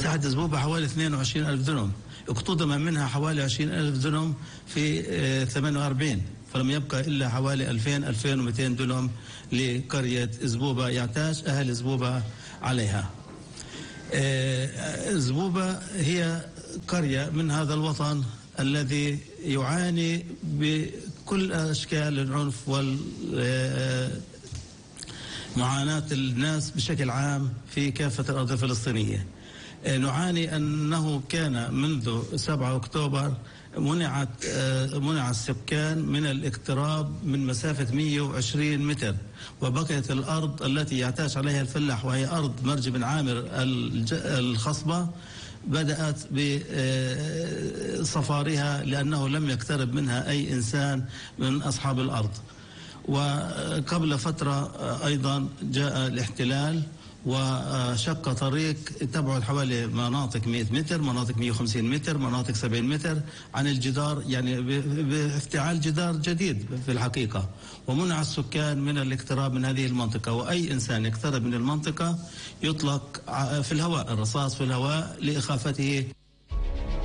مساحة زبوبة حوالي 22,000 دنم، اقتضم منها حوالي 20,000 دنم في 48، فلم يبقى إلا حوالي 2200 دنم لقرية زبوبة يعتاش أهل زبوبة عليها. زبوبة هي قرية من هذا الوطن الذي يعاني بكل أشكال العنف ومعاناة الناس بشكل عام في كافة الأرض الفلسطينية. نعاني أنه كان منذ 7 أكتوبر منع السكان من الاقتراب من مسافة 120 متر، وبقيت الأرض التي يعتاش عليها الفلاح وهي أرض مرج بن عامر الخصبة بدأت بصفارها لأنه لم يقترب منها أي إنسان من أصحاب الأرض. وقبل فترة أيضا جاء الاحتلال وشق طريق تبعد حوالي مناطق 100 متر، مناطق 150 متر، مناطق 70 متر عن الجدار، يعني بافتعال جدار جديد في الحقيقة، ومنع السكان من الاقتراب من هذه المنطقة، وأي إنسان يقترب من المنطقة يطلق في الهواء الرصاص في الهواء لإخافته.